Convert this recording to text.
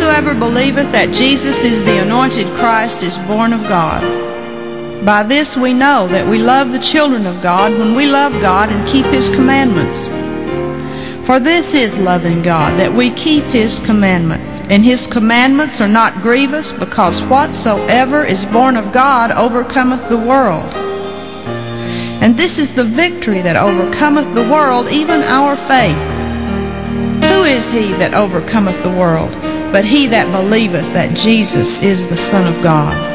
whosoever believeth that Jesus is the anointed Christ is born of God. By this we know that we love the children of God, when we love God and keep His commandments. For this is loving God, that we keep His commandments. And His commandments are not grievous, because whatsoever is born of God overcometh the world. And this is the victory that overcometh the world, even our faith. Who is he that overcometh the world, but he that believeth that Jesus is the Son of God?